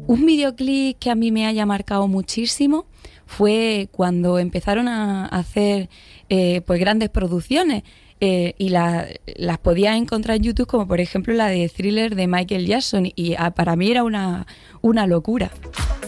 Un videoclip que a mí me haya marcado muchísimo fue cuando empezaron a hacer pues grandes producciones y las podías encontrar en YouTube, como por ejemplo la de Thriller de Michael Jackson, y para mí era una locura.